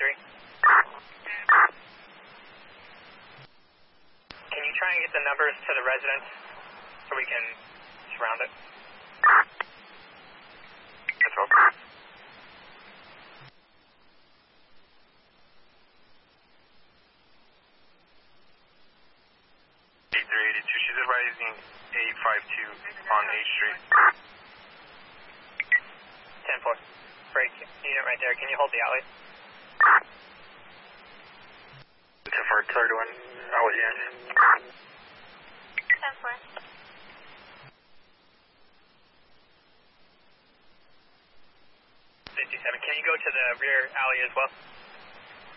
boundary. Can you try and get the numbers to the residents so we can surround it? That's all. 8382, she's advising 852 on H Street. 10-4. Break unit right there. Can you hold the alley? 10-4, third one, I was in. 10-4. 57. Can you go to the rear alley as well?